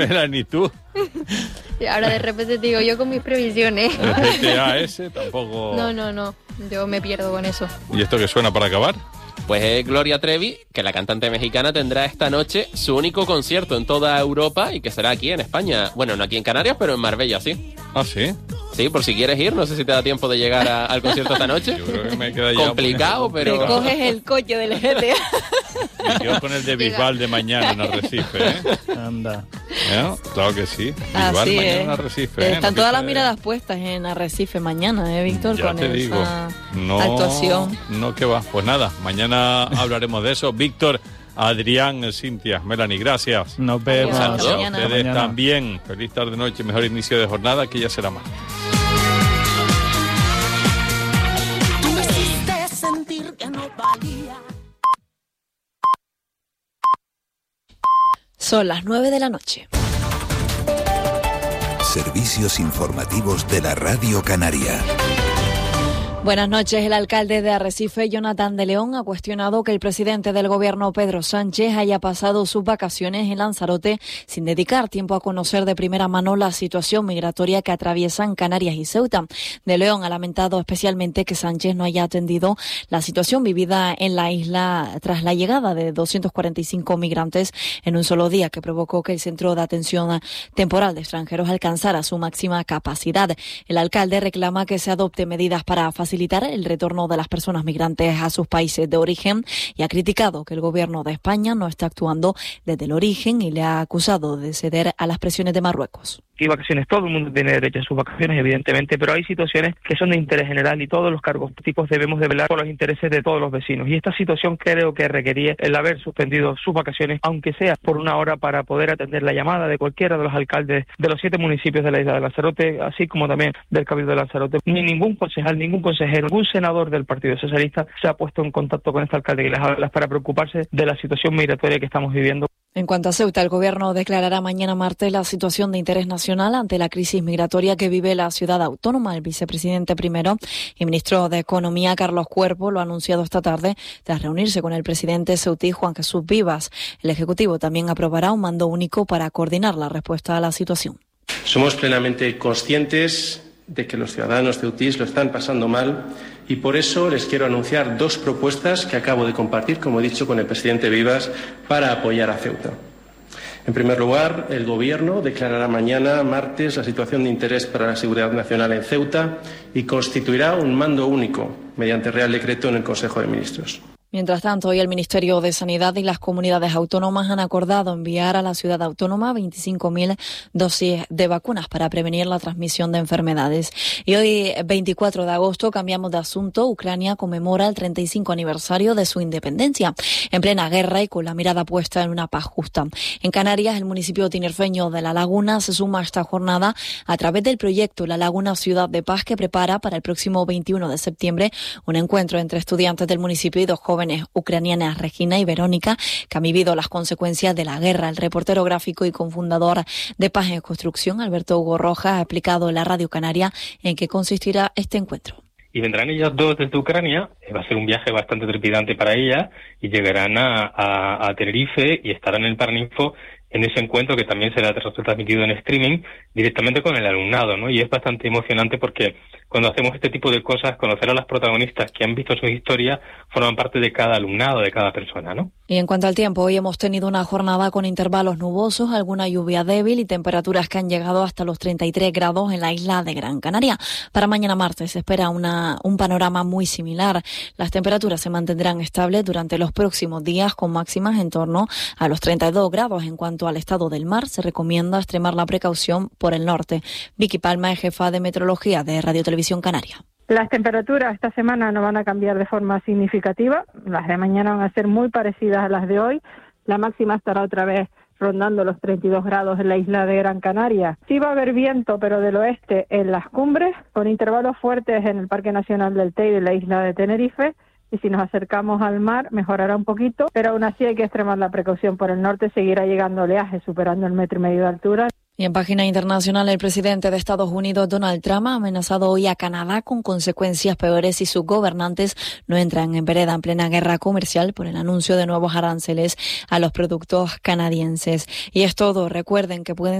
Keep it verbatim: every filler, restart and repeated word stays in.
Melanie, ¿tú? Y ahora de repente te digo, yo con mis previsiones. El G T A ese tampoco... No, no, no, yo me pierdo con eso. ¿Y esto qué suena para acabar? Pues es Gloria Trevi, que la cantante mexicana tendrá esta noche su único concierto en toda Europa y que será aquí en España. Bueno, no aquí en Canarias, pero en Marbella, sí. ¿Ah, sí? Sí, por si quieres ir, no sé si te da tiempo de llegar a, al concierto esta noche. Yo creo que me queda ya complicado, pero... Te coges el coche del G T A. Y yo con el de Bisbal de mañana en Arrecife, ¿eh? Anda. ¿Eh? Claro que sí. Bisbal Así mañana es. en Arrecife. ¿eh? Están No todas las pienses- miradas puestas en Arrecife mañana, ¿eh, Víctor? Ya con te esa digo. No, actuación. No, que va. Pues nada, mañana hablaremos de eso. Víctor, Adrián, Cintia, Melanie, gracias. Nos vemos. Hasta Saludos. mañana. Ustedes mañana. también. Feliz tarde, noche, mejor inicio de jornada, que ya será más. Tú me hiciste sentir que no valía. Son las nueve de la noche. Servicios informativos de la Radio Canaria. Buenas noches. El alcalde de Arrecife, Jonathan de León, ha cuestionado que el presidente del gobierno, Pedro Sánchez, haya pasado sus vacaciones en Lanzarote sin dedicar tiempo a conocer de primera mano la situación migratoria que atraviesan Canarias y Ceuta. De León ha lamentado especialmente que Sánchez no haya atendido la situación vivida en la isla tras la llegada de doscientos cuarenta y cinco migrantes en un solo día, que provocó que el Centro de Atención Temporal de Extranjeros alcanzara su máxima capacidad. El alcalde reclama que se adopte medidas para facilitar el retorno de las personas migrantes a sus países de origen y ha criticado que el gobierno de España no está actuando desde el origen y le ha acusado de ceder a las presiones de Marruecos. Y vacaciones, todo el mundo tiene derecho a sus vacaciones, evidentemente, pero hay situaciones que son de interés general y todos los cargos públicos debemos de velar por los intereses de todos los vecinos. Y esta situación creo que requería el haber suspendido sus vacaciones, aunque sea por una hora, para poder atender la llamada de cualquiera de los alcaldes de los siete municipios de la isla de Lanzarote, así como también del Cabildo de Lanzarote. Ni ningún concejal, ningún consejero, ningún senador del Partido Socialista se ha puesto en contacto con este alcalde que les habla para preocuparse de la situación migratoria que estamos viviendo. En cuanto a Ceuta, el gobierno declarará mañana martes la situación de interés nacional ante la crisis migratoria que vive la ciudad autónoma. El vicepresidente primero y ministro de Economía, Carlos Cuerpo, lo ha anunciado esta tarde tras reunirse con el presidente ceutí, Juan Jesús Vivas. El Ejecutivo también aprobará un mando único para coordinar la respuesta a la situación. Somos plenamente conscientes de que los ciudadanos ceutíes lo están pasando mal y por eso les quiero anunciar dos propuestas que acabo de compartir, como he dicho, con el presidente Vivas para apoyar a Ceuta. En primer lugar, el Gobierno declarará mañana, martes, la situación de interés para la seguridad nacional en Ceuta y constituirá un mando único mediante Real Decreto en el Consejo de Ministros. Mientras tanto, hoy el Ministerio de Sanidad y las comunidades autónomas han acordado enviar a la ciudad autónoma veinticinco mil dosis de vacunas para prevenir la transmisión de enfermedades. Y hoy, veinticuatro de agosto, cambiamos de asunto. Ucrania conmemora el treinta y cinco aniversario de su independencia, en plena guerra y con la mirada puesta en una paz justa. En Canarias, el municipio tinerfeño de La Laguna se suma a esta jornada a través del proyecto La Laguna Ciudad de Paz, que prepara para el próximo veintiuno de septiembre un encuentro entre estudiantes del municipio y dos jóvenes ucranianas, Regina y Verónica, que han vivido las consecuencias de la guerra. El reportero gráfico y cofundador de Paz en Construcción, Alberto Hugo Rojas, ha explicado en la Radio Canaria en qué consistirá este encuentro. Y vendrán ellas dos desde Ucrania, va a ser un viaje bastante trepidante para ellas, y llegarán a, a, a Tenerife y estarán en el Paraninfo en ese encuentro que también será transmitido en streaming directamente con el alumnado, ¿no? Y es bastante emocionante porque cuando hacemos este tipo de cosas, conocer a las protagonistas que han visto sus historias forman parte de cada alumnado, de cada persona, ¿no? Y en cuanto al tiempo, hoy hemos tenido una jornada con intervalos nubosos, alguna lluvia débil y temperaturas que han llegado hasta los treinta y tres grados en la isla de Gran Canaria. Para mañana martes se espera una, un panorama muy similar. Las temperaturas se mantendrán estables durante los próximos días, con máximas en torno a los treinta y dos grados. En cuanto al estado del mar, se recomienda extremar la precaución por el norte. Vicky Palma es jefa de meteorología de Radio Televisión Canaria. Las temperaturas esta semana no van a cambiar de forma significativa. Las de mañana van a ser muy parecidas a las de hoy. La máxima estará otra vez rondando los treinta y dos grados en la isla de Gran Canaria. Sí va a haber viento, pero del oeste en las cumbres, con intervalos fuertes en el Parque Nacional del Teide y la isla de Tenerife. Y si nos acercamos al mar, mejorará un poquito, pero aún así hay que extremar la precaución por el norte. Seguirá llegando oleaje superando el metro y medio de altura. Y en página internacional, el presidente de Estados Unidos, Donald Trump, ha amenazado hoy a Canadá con consecuencias peores si sus gobernantes no entran en vereda en plena guerra comercial por el anuncio de nuevos aranceles a los productos canadienses. Y es todo. Recuerden que pueden